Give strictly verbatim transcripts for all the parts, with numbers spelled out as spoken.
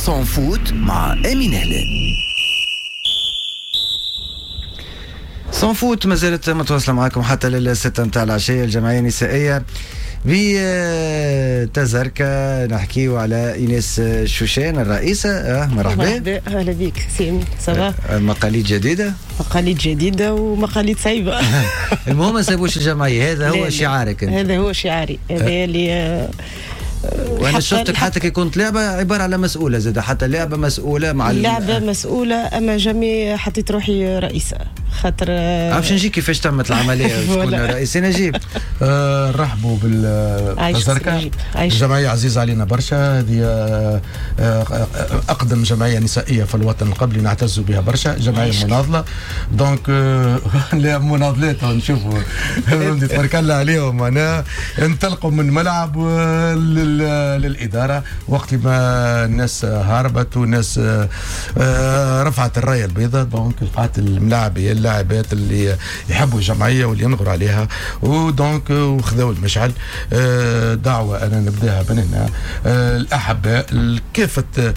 سون فوت مع أمين هلال. سون فوت ما زالت متواصلة معكم حتى للستة متاع العشية. الجمعية النسائية بتزركة نحكيو على إيناس شوشان الرئيسة. أه مرحبا. مرحبا، أهلا بك سيمي. صباح. مقاليد جديدة مقاليد جديدة ومقاليد صعيبة. المهم ما سابوش الجمعية، هذا هو شعارك. هذا هو شعاري، هذا اللي وانا شفتك حتى كي كنت لعبه عباره على مسؤوله زاد، حتى لعبه مسؤوله مع اللعبه مسؤوله، اما جميع حطيت روحي رئيسه خاطر باش نجي كيفاش تمت العمليه تكون رئيسه نجيب. آه نرحبوا بالتزركه، جمعيه عزيزه علينا برشا. هذه آه آه اقدم جمعيه نسائيه في الوطن القبلي، نعتز بها برشا. جمعيه مناضله دونك آه لا مناضلات نشوفوا تبارك الله عليهم. معناها انطلقوا من ملعب للإدارة وقت ما الناس هربت والناس رفعت الراية البيضاء، دونك لقات الملاعب هي اللاعبات اللي يحبوا الجمعية واللي ينغروا عليها، ودونك وخذوا المشعل. دعوة أنا نبداها من هنا. الأحباء كافة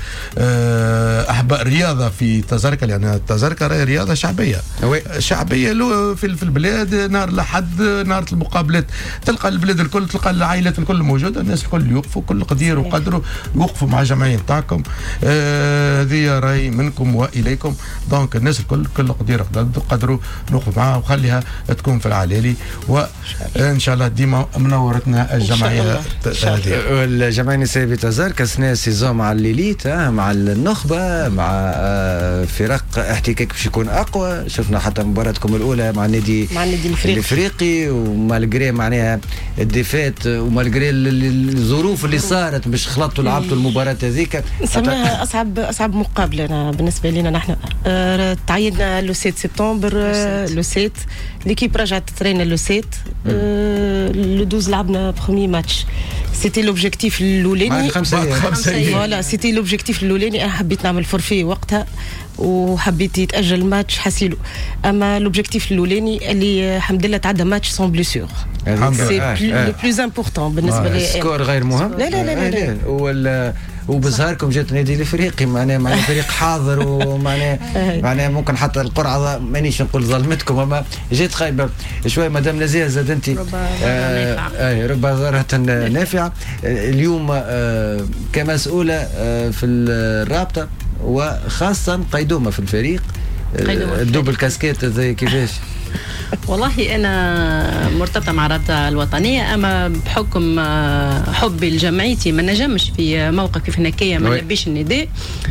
أحباء الرياضة في تزركة، لأن يعني تزركة رياضة شعبية شعبية في البلاد. نهار الأحد نهار المقابلات تلقى البلاد الكل، تلقى العائلات الكل موجودة، الناس الكل يوقفوا كل قدير وقدروا يوقفوا مع الجمعيه نتاعكم. هذه آه راي منكم واليكم. دونك الناس الكل كل قدير قدروا نوقفوا معها وخليها تكون في العلالي، وان شاء الله ديما منورتنا الجمعيه هذه. الجمعيه النسائيه بتزركة اثناء سيزون مع الليليت، مع النخبه، مع آه فرق احتكاك باش يكون اقوى. شفنا حتى مباراتكم الاولى مع النادي مع النادي الافريقي, الإفريقي ومالجري معناها الديفات ومالجري الظروف اللي صارت باش خلطوا لعبتوا المباراه هذيك. سماها اصعب اصعب مقابله أنا بالنسبه لنا نحن. أه تعيدنا لو سبعة سبتمبر، لو سبعة ليكيب رجعت ترينا لو سبعة. أه لو اثناشر لعبنا برومي ماتش. سيتي لوبجيكتيف الاولاني فوالا سيتي لوبجيكتيف الاولاني. انا حبيت نعمل فورفي وقتها وحبيت يتاجل الماتش حسيلو، اما لوبجيكتيف الاولاني اللي الحمد لله تعدى ماتش سون بليسور. سي لو بلوز امبورطون بالنسبه لي. سكور غير مهم. لا لا لا, لا, لا. ولا وبظهركم جات النادي الافريقي معناه معناه فريق حاضر، ومعناه معناه ممكن حتى القرعه مانيش نقول ظلمتكم، اما جات خايبه شويه. مدام نزيه زاد انت اي رب ضاره نافعه اليوم آه كمسؤوله آه في الرابطه، وخاصه قيدومه في الفريق. الدوبل كاسكيت زي كيفاش؟ والله أنا مرتبطة مع الرابطة الوطنية، أما بحكم حبي لجمعيتي ما نجمش في موقف كيف هناكية ما نلبيش النداء.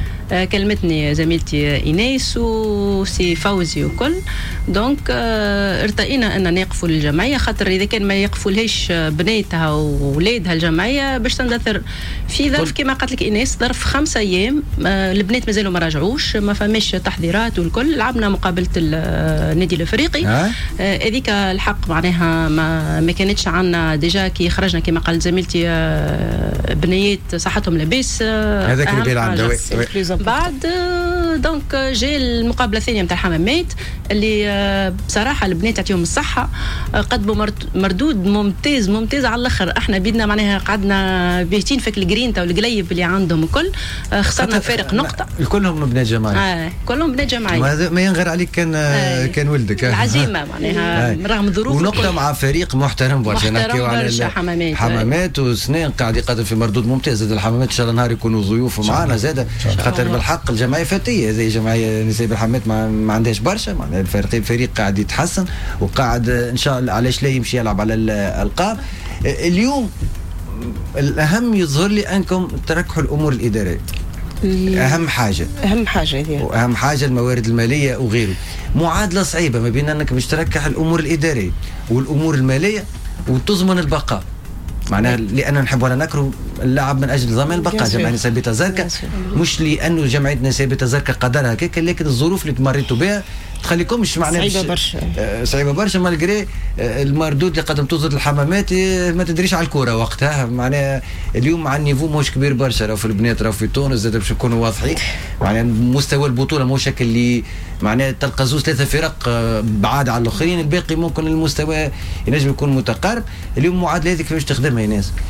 كلمتني زميلتي إيناس وسي فوزي وكل، دونك ارتئينا أن نقفوا للجمعية، خاطر إذا كان ما يقفوا لهاش بنيتها وولادها الجمعية باش تندثر في ظرف كما قالت لك إيناس، ظرف خمسة أيام. البنات مازالوا ما راجعوش، ما فماش تحضيرات والكل. لعبنا مقابلة النادي الأفريقي هذيك آه الحق معناها ما, ما كانتش عنا ديجا كي خرجنا كما قالت زميلتي آه بنيات صحتهم لاباس. هذاك اللي بيلعب بعد دونك جاء المقابله الثانيه نتاع الحمامات اللي بصراحه البنات تعطيهم الصحه، قدموا مردود ممتاز ممتاز على الاخر. احنا بيدنا معناها قعدنا باهتين في الجرينتا والقليب اللي عندهم الكل، خسرنا فارق نقطه. كلهم بنات جماعيه. اه كلهم بنات جماعيه. ما ينغر عليك كان آه. كان ولدك العزيمه معناها رغم الظروف. ونقطه مع فريق محترم برشا، نحكيو على حمامات حمامات وسنين قاعد يقدم في مردود ممتاز. زاد الحمامات ان شاء الله نهار يكونوا ضيوف معنا زاد، خاطر بالحق الجمعيه فتيه زي جمعيه نسائيه بالحمامات ما, ما عندهاش برشا. معناها الفريق الفريق قاعد يتحسن وقاعد ان شاء الله علاش لا يمشي يلعب على الالقاب. اليوم الاهم يظهر لي انكم تركحوا الامور الاداريه. اهم حاجه اهم حاجه هذه واهم حاجه الموارد الماليه وغيره. معادله صعيبه ما بين انك باش تركح الامور الاداريه والامور الماليه وتضمن البقاء. معناها لأننا نحب ولا نكره اللاعب من أجل ضمان البقاء. جمعية نسائية بتزركة مش لأنه جمعية نسائية بتزركة قدرها هكاك، لكن الظروف اللي تمريتوا بها تخليكمش معناها صعيبة برشا آه صعيبة برشا. مالجري آه المردود اللي قدمتوه ضد الحمامات آه ما تدريش على الكورة وقتها. معناها اليوم مع النيفو ماهوش كبير برشا، راهو في البنات راهو في تونس زاد باش نكونوا واضحين. معناها مستوى البطولة ماهوش شكل اللي معناها تلقى زوز ثلاثة فرق آه بعاد على الآخرين، الباقي ممكن المستوى ينجم يكون متقارب. اليوم المعادلة هذه كيفاش تخدمها يا ناس؟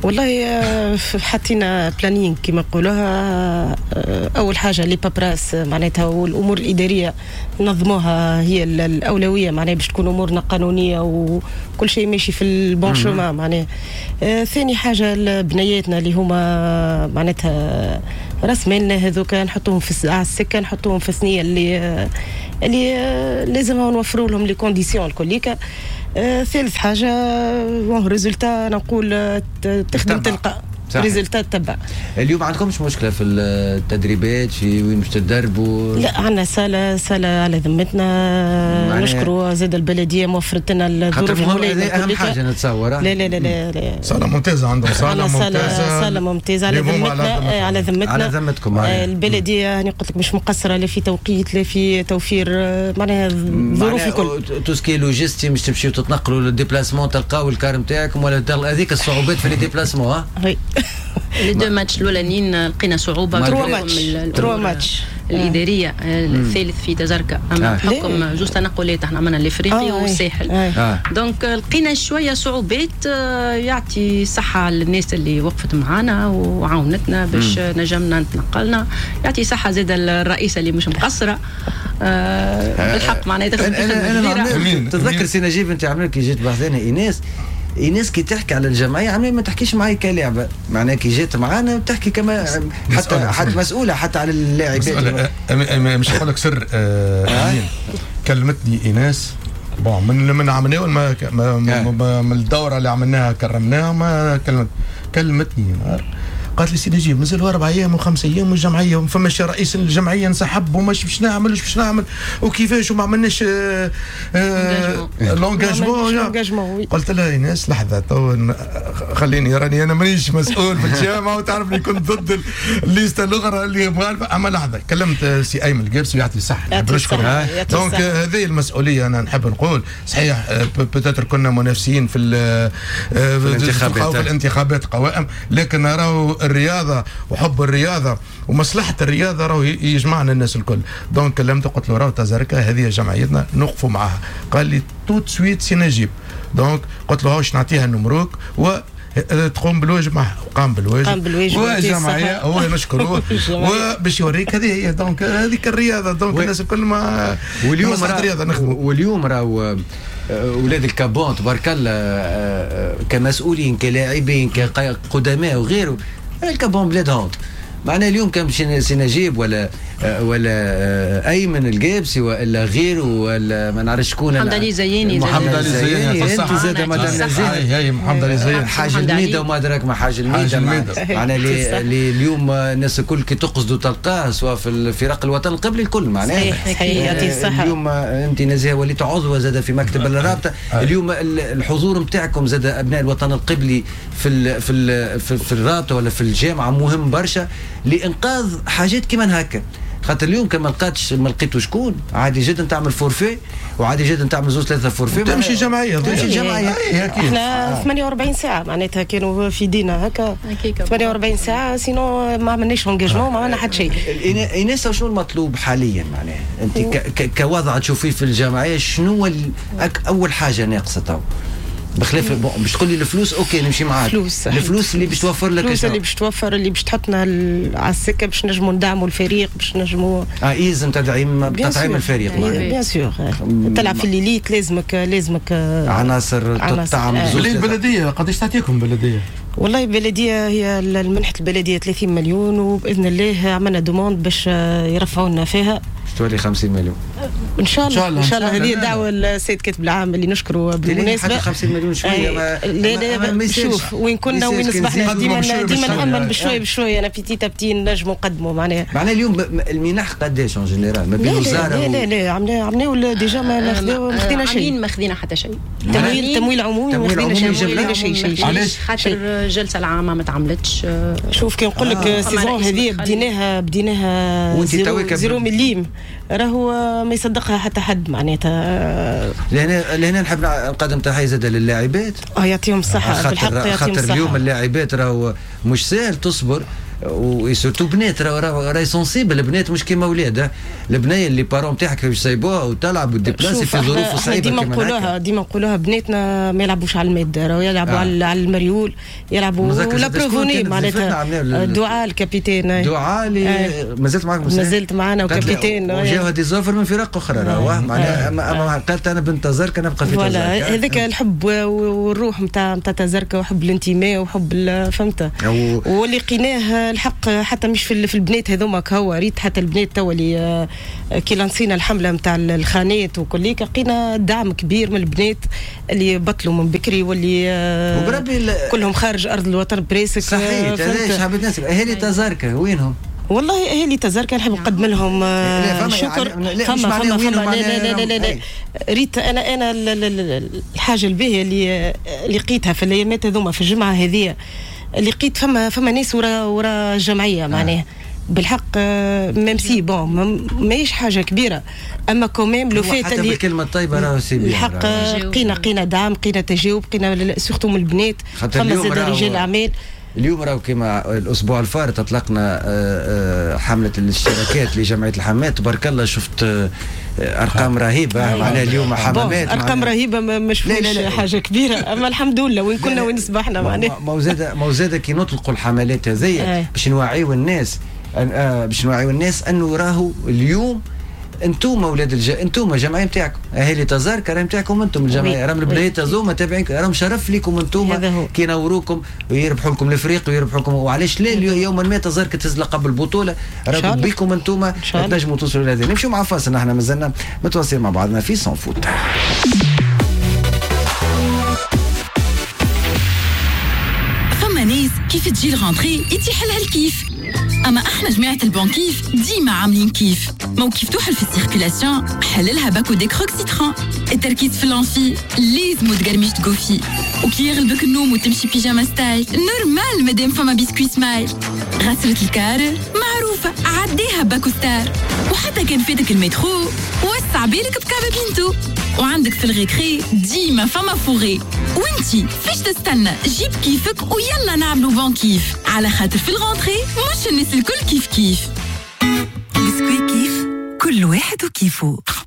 والله حطينا بلانينغ كما نقولوها. اول حاجه لي بابراس معناتها والامور الاداريه ننظموها هي الاولويه معناها باش تكون امورنا قانونيه وكل شيء ماشي في البون شومان معناها. ثاني حاجه بنياتنا اللي هما معناتها راس مالنا هذوك نحطوهم في على السكه نحطوهم في الثنيه اللي اللي لازم نوفروا لهم لي كونديسيون الكليكا. آه، ثالث حاجة بون ريزولتا نقول تخدم تلقى ريزولتات تبع. اليوم عندكمش مشكله في التدريبات في وين باش تدربوا؟ لا عندنا صاله صاله على ذمتنا نشكروا زاد البلديه موفرت لنا الظروف الملائمه. اهم حاجه نتصور. لا لا لا لا, لا. صاله ممتازه عندهم صاله ممتازه صاله ممتازه على ذمتنا على ذمتنا على ذمتكم. البلديه هاني قلت لك مش مقصره لا في توقيت لا في توفير معناها الظروف الكل. توسكي لوجيستي مش تمشيو تتنقلوا للديبلاسمون تلقاو الكار نتاعكم ولا هذيك الصعوبات في الديبلاسمون. ها لي دو ماتش الاولانيين لقينا صعوبه تروا ماتش تروا ماتش الاداريه. الثالث في تزركه اما بحكم جوج تنقلات احنا عملنا الافريقي آه والساحل. آه. دونك لقينا شويه صعوبات. يعطي صحه للناس اللي وقفت معنا وعاونتنا باش نجمنا نتنقلنا. يعطي صحه زاد الرئيسه اللي مش مقصره. آه بالحق معناها تخدم كبيره. تتذكر سي نجيب انت عمرك كي جيت بحثنا ايناس ايناس كي تحكي على الجمعيه عمرها ما تحكيش معي كلعبه معناها كي جات معانا تحكي كما حتى حتى مسؤوله حتى على اللاعبين. مش نقول لك سر. آه كلمتني ايناس بون من من عملناه ما من الدوره اللي عملناها كرمناها ما كلمت كلمتني قالت لي سي نجيب مازالوا اربع ايام وخمس ايام والجمعيه وما فماش رئيس الجمعيه انسحب وماش باش نعمل واش باش نعمل وكيفاش وما عملناش لونجاجمون. قلت لها يا ناس لحظه تو خليني راني انا مانيش مسؤول في الجامعه وتعرفني كنت ضد الليسته الاخرى اللي مخالفه. اما لحظه كلمت سي ايمن القابسي ويعطي الصحه نشكره. دونك هذه المسؤوليه انا نحب نقول صحيح بتاتر كنا منافسين في الانتخابات في الانتخابات قوائم لكن راهو الرياضه وحب الرياضه ومصلحه الرياضه راهو يجمعنا الناس الكل. دونك كلمته قلت له راهو تزركه هذه جمعيتنا نوقفوا معها. قال لي توت سويت سي نجيب. دونك قلت له هاوش نعطيها النمروك و تقوم بالواجب معه. قام بالواجب قام بالواجب وجمعيه هو نشكروه وباش يوريك هذه هي. دونك هذيك الرياضه. دونك الناس الكل ما واليوم الرياضه نخدموا. واليوم راهو اولاد الكابون تبارك الله كمسؤولين كلاعبين كقدماء وغيره الكابون بلاد هونت معناه اليوم كان سي نجيب ولا ولا ايمن القابسي ولا غيره ولا ما نعرفش شكون. محمد علي زياني. محمد علي زياني انت زاد مدام زياني. هي محمد علي زياني حاج الميده وما ادراك ما حاج الميده. معناه اللي اليوم الناس الكل كي تقصدوا تلقاه سواء في الفرق الوطن القبلي الكل معناه. اليوم انت نزيه وليت عضوه زاد في مكتب الرابطه. اليوم الحضور نتاعكم زاد ابناء الوطن القبلي في ال في ال في, في الرابطه ولا في الجامعه مهم برشا لانقاذ حاجات كيما هكا. خاطر اليوم كما لقاتش ما لقيتو شكون عادي جدا تعمل فورفي وعادي جدا تعمل زوج ثلاثه فورفي تمشي جمعيه تمشي جمعيه. احنا ثمانية وأربعين ساعه معناتها كانوا في دينا هكا ثمانية وأربعين ساعه سينو ما عملناش انجاجمون ما عملنا حتى شيء. ايناس شنو المطلوب حاليا معناها انت كوضع تشوفيه في الجمعيه شنو اول حاجه ناقصه تو بخلاف باش تقول لي الفلوس اوكي نمشي معاك. فلوس الفلوس اللي باش توفر لك الفلوس اللي باش توفر اللي باش تحطنا على السكه باش نجموا ندعموا الفريق باش نجموا اه يلزم تدعيم تدعيم الفريق بيان سور. تلعب في الليليت لازمك لازمك عناصر تطعم. البلديه قداش تعطيكم البلديه؟ والله البلديه هي المنحه البلديه ثلاثين مليون وباذن الله عملنا دوموند باش يرفعوا لنا فيها تولي خمسين مليون ان شاء الله. ان شاء الله هذه دعوه للسيد كاتب العام اللي نشكره بالمناسبه. خمسين مليون شويه لا لا شوف وين كنا وين اصبحنا ديما ديما نامن بشويه بشويه انا بتي تبتي نجموا نقدموا معناها. معناها اليوم المنح قداش ان جينيرال ما بين الوزاره لا لا لا عملنا عملنا ولا ديجا ما ما خدينا شيء ما خدينا حتى شيء. تمويل تمويل عمومي ما خدينا شيء خدينا شيء شيء علاش خاطر الجلسه العامه ما تعملتش. شوف كي نقول لك السيزون هذه بديناها بديناها زيرو مليم راهو ما يصدقها حتى حد معناتها. لهنا لهنا نحب نقدم تحيه زاده للاعبات اه يعطيهم الصحه. في الحق يعطيهم الصحه. خاطر اليوم اللاعبات راهو مش سهل تصبر وسورتو بنات راهي سونسيبل. البنات مش كيما اولاد، البنيه اللي بارون تاعك كيفاش يسيبوها وتلعب وديبلاسي في ظروف صعيبه. ديما نقولوها ديما نقولوها بناتنا ما يلعبوش على الماده، راهو يلعبوا آه. على المريول، يلعبوا ولا بروفوني معناتها. دعاء الكابيتان، دعاء اللي آه. مازلت معك مازلت معنا وكابيتان، وجاوها دي زوفر من فرق اخرى راهو معناها. اما قالت انا بنت تزركه نبقى في تزركه. هذاك الحب والروح نتاع نتاع تزركه وحب الانتماء وحب فهمت، واللي لقيناه الحق حتى مش في في البنات هذوما. هو ريت حتى البنات توا اللي كي لانسينا الحمله نتاع الخانات وكليك لقينا دعم كبير من البنات اللي بطلوا من بكري واللي كلهم خارج ارض الوطن بريسك. صحيح. علاش حبيت نسال اهالي تزاركه وينهم؟ والله اهالي تزاركه نحب نقدم لهم شكر. فما فما فما لا لا لا لا, لا. ريت انا انا الحاجه الباهيه اللي لقيتها في الايامات هذوما في الجمعه هذه، لقيت فما فما ناس ورا ورا الجمعيه معناها بالحق. ميم سي بون ماهيش حاجه كبيره، اما كوميم لو فات اللي بالكلمه الطيبه راه سي بيان. الحق قينا قينا دعم، قينا تجاوب، قينا سورتو من البنات. فما زاد رجال اعمال. اليوم راهو كما الاسبوع الفارط اطلقنا حمله الاشتراكات لجمعيه الحمامات. تبارك الله شفت ارقام رهيبه معناها اليوم حمامات. ارقام رهيبه ما شفتش حاجه كبيره، اما الحمد لله وين كنا وين صبحنا معناها. ما زاد ما زاد كي نطلقوا الحملات هذيا باش نوعيوا الناس، باش نوعيوا الناس انه راهو اليوم انتم اولاد الج... انتم الجمعيه نتاعكم، اهالي تزاركه راهي نتاعكم انتم الجمعيه. راهم البنات هذوما تابعينكم، راهم شرف لكم انتم كي ينوروكم ويربحوا لكم الفريق ويربحوا لكم. وعلاش لا يوما ما تزاركه تهز لقب البطوله راهو بكم انتم تنجموا توصلوا لهذه. نمشيو مع فاصل، نحن مازلنا متواصلين مع بعضنا في سون فوت. فما ناس كيف تجي الغونتري يتيح لها الكيف، اما احنا جماعه البنكيف ديما عاملين كيف. موقف توحل في السيركيلاسيون حللها باكو دي كروك سيترون. التركيز في الانفي لازم تقرمش تقوفي، وكي يغلبك النوم وتمشي بيجاما ستايل نورمال مادام فما بسكويت سمايل. غسلة الكارر معروفه عديها باكو ستار، وحتى كان فاتك المترو وسع بالك بكابا بينتو. وعندك في الغيكري ديما فما فوغي، وانتي فاش تستنى جيب كيفك ويلا نعملو بنكيف، على خاطر في الغونتري مش الناس الكل كيف كيف. بسكوي كيف كل واحد وكيفه.